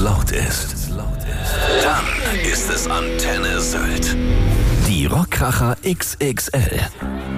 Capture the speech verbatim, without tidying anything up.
laut ist, dann ist es Antenne Sylt. Die Rockkracher X X L.